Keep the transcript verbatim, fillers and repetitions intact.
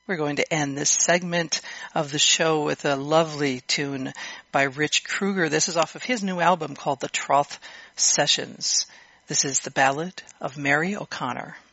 We're going to end this segment of the show with a lovely tune by Rich Kruger. This is off of his new album called The Troth Sessions. This is the Ballad of Mary O'Connor.